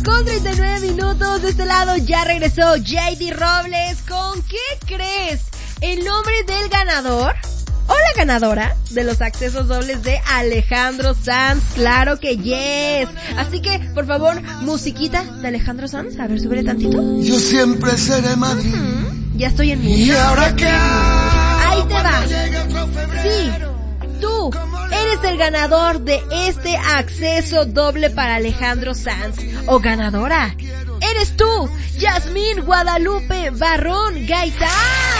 8:39. De este lado ya regresó JD Robles con ¿qué crees? El nombre del ganador o la ganadora de los accesos dobles de Alejandro Sanz. Claro que yes. Así que, por favor, musiquita de Alejandro Sanz. A ver, súbele tantito. Yo siempre seré Madrid. Ya estoy en ¿Y ahora qué? Ahí te va. Sí, tú eres el ganador de este acceso doble para Alejandro Sanz. O ganadora. Eres tú, Yasmín Guadalupe Barrón Gaitán.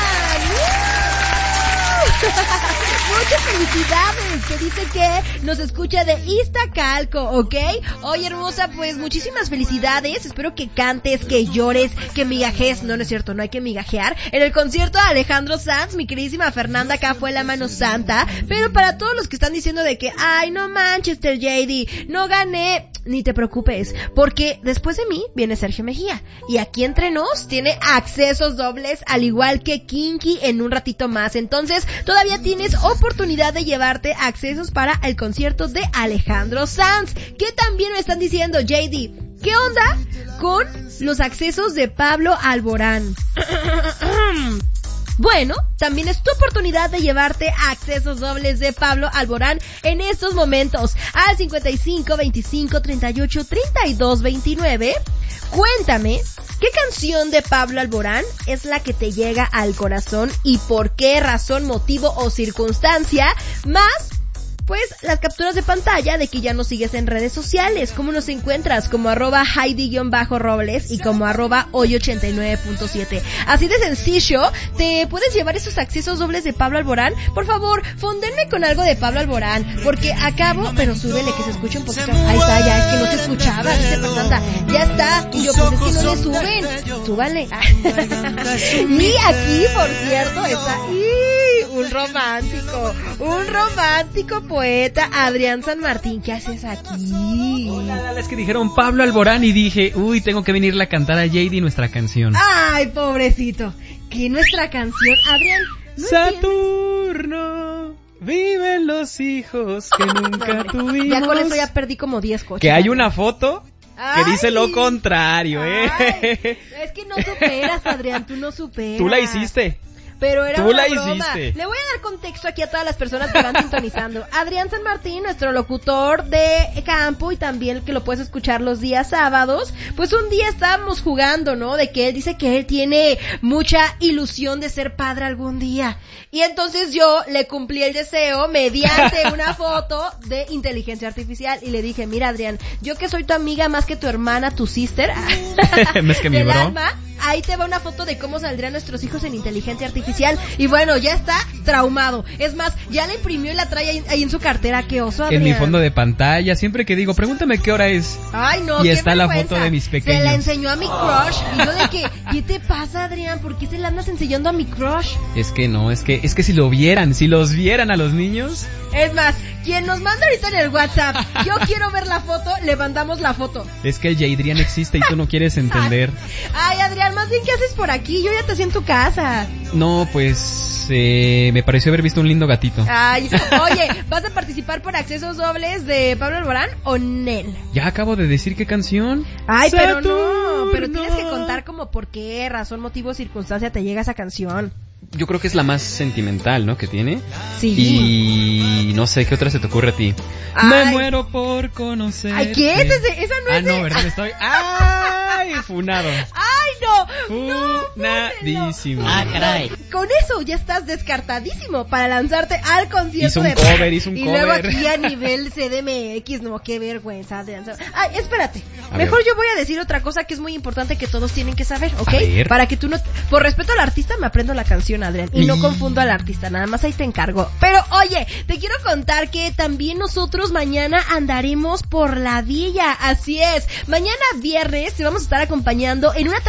Muchas felicidades, que dice que nos escucha de Iztacalco, ¿ok? Oye, hermosa, pues muchísimas felicidades. Espero que cantes, que llores, que migajes. No, no es cierto, no hay que migajear. En el concierto de Alejandro Sanz, mi queridísima Fernanda acá fue la mano santa. Pero para todos los que están diciendo de que, ay, no Manchester JD, no gané, ni te preocupes, porque después de mí viene Sergio Mejía. Y aquí entre nos tiene accesos dobles, al igual que Kinky en un ratito más. Entonces, todavía tienes oportunidad de llevarte accesos para el concierto de Alejandro Sanz. Que también me están diciendo, JD, ¿qué onda con los accesos de Pablo Alborán? Bueno, también es tu oportunidad de llevarte accesos dobles de Pablo Alborán en estos momentos al 55 25 38 32 29. Cuéntame, ¿qué canción de Pablo Alborán es la que te llega al corazón y por qué razón, motivo o circunstancia? Más, pues, las capturas de pantalla de que ya nos sigues en redes sociales. ¿Cómo nos encuentras? Como @Heidi_Robles y como @hoy89.7. Así de sencillo, te puedes llevar esos accesos dobles de Pablo Alborán. Por favor, fondenme con algo de Pablo Alborán, porque acabo, pero súbele que se escuche un poquito. Ahí está, ya, es que no se escuchaba, dice Fernanda. Ya está, y yo, pues es que no le suben. Súbale. Y aquí, por cierto, está un romántico poeta, Adrián San Martín. ¿Qué haces aquí? Hola, es que dijeron Pablo Alborán y dije, uy, tengo que venirle a cantar a JD nuestra canción. Ay, pobrecito, que nuestra canción, Adrián, ¿no Saturno, viven los hijos que nunca tuvimos. Ya con eso ya perdí como 10 coches. Que hay una foto que dice lo contrario, Es que no superas, Adrián, tú no superas. Tú la hiciste. Pero era Tú una la broma. hiciste. Le voy a dar contexto aquí a todas las personas que van sintonizando. Adrián San Martín, nuestro locutor de campo y también que lo puedes escuchar los días sábados, pues un día estábamos jugando, ¿no? De que él dice que él tiene mucha ilusión de ser padre algún día. Y entonces yo le cumplí el deseo mediante una foto de inteligencia artificial y le dije, mira Adrián, yo que soy tu amiga más que tu hermana, tu sister, ¿Ves que mi del bro? alma, ahí te va una foto de cómo saldrían nuestros hijos en inteligencia artificial. Y bueno, ya está traumado. Es más, ya la imprimió y la trae ahí en su cartera. ¡Qué oso, Adrián! En mi fondo de pantalla, siempre que digo, pregúntame qué hora es. Ay, no, y qué está vergüenza. la foto de mis pequeños. Se la enseñó a mi crush. Y yo de que, ¿qué te pasa, Adrián? ¿Por qué se la andas enseñando a mi crush? Es que no, es que si los vieran a los niños. Es más, quien nos manda ahorita en el WhatsApp, yo quiero ver la foto, le mandamos la foto. Es que el Jadrián existe y tú no quieres entender. Ay, Adrián, más bien, ¿qué haces por aquí? Yo ya te siento en tu casa. No, pues me pareció haber visto un lindo gatito. Ay, oye, ¿vas a participar por accesos dobles de Pablo Alborán o Nel? Ya acabo de decir qué canción. Ay, Saturno. pero no, pero tienes que contar como por qué razón, motivo, circunstancia te llega esa canción. Yo creo que es la más sentimental, ¿no? Que tiene. Sí. Y no sé, ¿qué otra se te ocurre a ti? Ay. Me muero por conocer. Ay, ¿qué es ese? Esa no es no, de... ¿verdad? Estoy... ¡Ay! Funado. ¡Ay, no! Funadísimo. No, caray. Con eso ya estás descartadísimo para lanzarte al concierto Hizo un de... cover. Y luego aquí a nivel CDMX, no, qué vergüenza. Ay, espérate. Mejor yo voy a decir otra cosa que es muy importante que todos tienen que saber, ¿ok? Para que tú no... Por respeto al artista me aprendo la canción, Adrián, y no confundo al artista, nada más ahí te encargo. Pero oye, te quiero contar que también nosotros mañana andaremos por la villa, así es. Mañana viernes te vamos a estar acompañando en una transmisión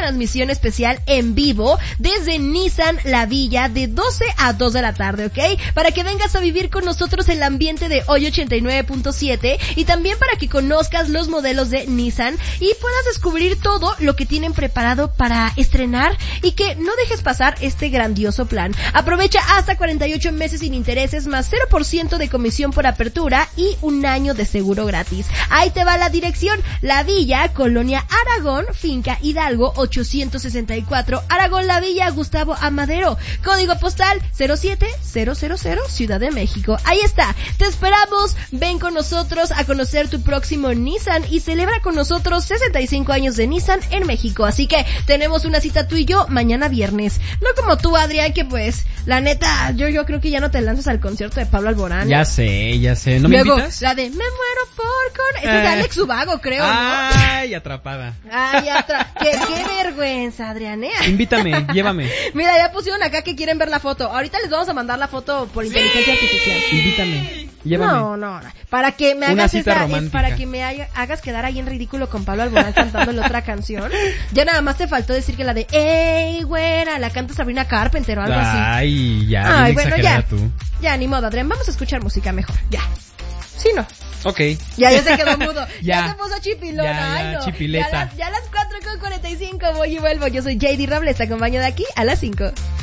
transmisión especial en vivo desde Nissan La Villa de 12 a 2 de la tarde, ¿ok? Para que vengas a vivir con nosotros el ambiente de hoy 89.7 y también para que conozcas los modelos de Nissan y puedas descubrir todo lo que tienen preparado para estrenar y que no dejes pasar este grandioso plan. Aprovecha hasta 48 meses sin intereses más 0% de comisión por apertura y un año de seguro gratis. Ahí te va la dirección: La Villa, Colonia Aragón, Finca Hidalgo 864, Aragón La Villa, Gustavo Amadero, código postal 07000, Ciudad de México. Ahí está, te esperamos, ven con nosotros a conocer tu próximo Nissan y celebra con nosotros 65 años de Nissan en México. Así que tenemos una cita tú y yo mañana viernes. No como tú, Adrián, que pues, la neta, yo creo que ya no te lanzas al concierto de Pablo Alborán. Ya sé. ¿No me invitas? La de Me muero por esa es de Alex Ubago, creo, ¿no? Ay, atrapada. Qué vergüenza, Adrián, Invítame, llévame. Mira, ya pusieron acá que quieren ver la foto. Ahorita les vamos a mandar la foto por inteligencia artificial. Invítame, llévame. No. Para que me Una hagas cita romántica. para que me hagas quedar ahí en ridículo con Pablo Alborán cantando la otra canción. Ya nada más te faltó decir que la de Ey, güera, la canta Sabrina Carpenter o algo así. Ay, ya, bien bueno, exagerada ya. tú. Ya, ni modo, Adrián, vamos a escuchar música mejor. Ya. ¿Sí, no? Ok. Ya se quedó mudo. Ya se puso chipilona. Ya, Ay, no. chipileta. Ya las 4:45 voy y vuelvo. Yo soy JD Robles, te acompaño de aquí a las 5.